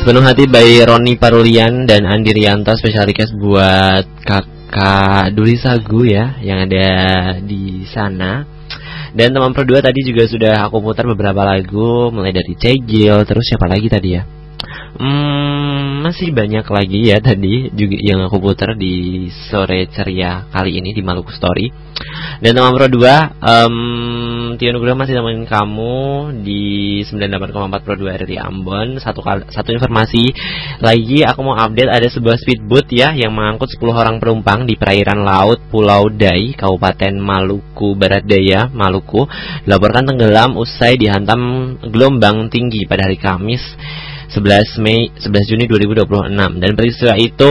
Sepenuh Hati by Roni Parulian dan Andi Rianto, special request buat kakak Duli Sagu ya yang ada di sana. Dan teman Pro 2 tadi juga sudah aku putar beberapa lagu, mulai dari Cegil, terus siapa lagi tadi ya? Masih banyak lagi ya tadi juga yang aku putar di sore ceria kali ini di Maluku Story. Dan teman Pro 2, Tio Nugroho masih temenin kamu di 98,4 Pro 2 RRI Ambon. Satu informasi lagi, aku mau update, ada sebuah speedboat ya yang mengangkut 10 orang penumpang di perairan laut Pulau Dai, Kabupaten Maluku Barat Daya, Maluku, dilaporkan tenggelam usai dihantam gelombang tinggi pada hari Kamis 11 Juni 2026. Dan peristiwa itu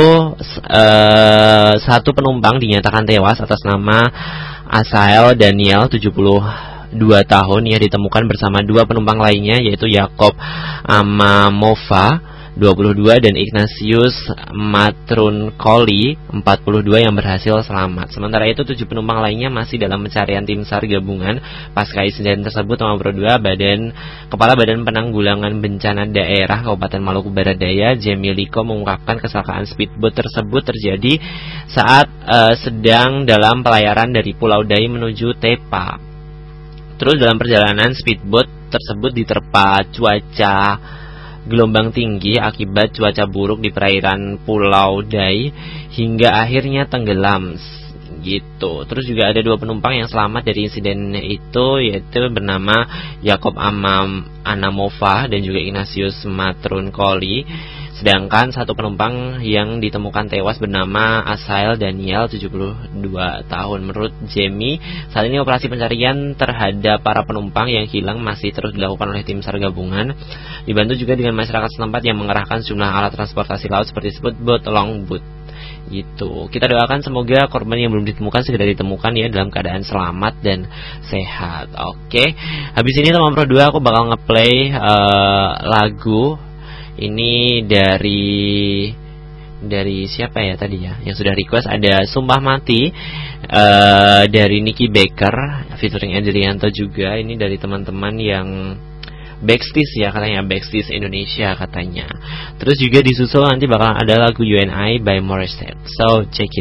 satu penumpang dinyatakan tewas atas nama Asael Daniel 72 tahun ya, ditemukan bersama dua penumpang lainnya yaitu Yakob Amamova 22 dan Ignatius Matrunkoli 42 yang berhasil selamat. Sementara itu 7 penumpang lainnya masih dalam pencarian tim SAR gabungan. Pasca insiden tersebut, Teman Pro 2, Kepala Badan Penanggulangan Bencana Daerah Kabupaten Maluku Barat Daya, Jemiliko, mengungkapkan kecelakaan speedboat tersebut terjadi saat sedang dalam pelayaran dari Pulau Dai menuju Tepa. Terus dalam perjalanan speedboat tersebut diterpa cuaca gelombang tinggi akibat cuaca buruk di perairan Pulau Dai hingga akhirnya tenggelam gitu. Terus juga ada 2 penumpang yang selamat dari insiden itu, yaitu bernama Yakob Anamova dan juga Ignatius Matrunkoli. Sedangkan satu penumpang yang ditemukan tewas bernama Asael Daniel 72 tahun. Menurut Jamie, saat ini operasi pencarian terhadap para penumpang yang hilang masih terus dilakukan oleh tim SAR gabungan, dibantu juga dengan masyarakat setempat yang mengerahkan sejumlah alat transportasi laut seperti speedboat, longboat gitu. Kita doakan semoga korban yang belum ditemukan segera ditemukan ya dalam keadaan selamat dan sehat. Oke. Habis ini Teman Pro 2 aku bakal ngeplay lagu ini dari siapa ya tadi ya yang sudah request. Ada Sumpah Mati dari Nicky Baker featuring Adrianto juga. Ini dari teman-teman yang Backstage ya katanya, Backstage Indonesia katanya. Terus juga disusul nanti bakal ada lagu UNI by Morissette. So check it